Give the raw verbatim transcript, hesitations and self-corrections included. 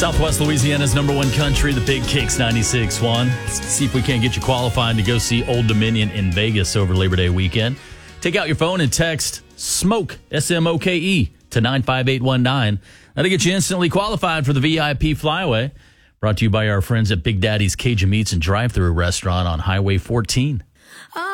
Southwest Louisiana's number one country, the Big Kicks ninety-six point one. Let's see if we can't get you qualified to go see Old Dominion in Vegas over Labor Day weekend. Take out your phone and text SMOKE, S M O K E, to nine five eight one nine. That'll get you instantly qualified for the V I P flyaway. Brought to you by our friends at Big Daddy's Cajun Meats and Drive-Thru Restaurant on Highway fourteen.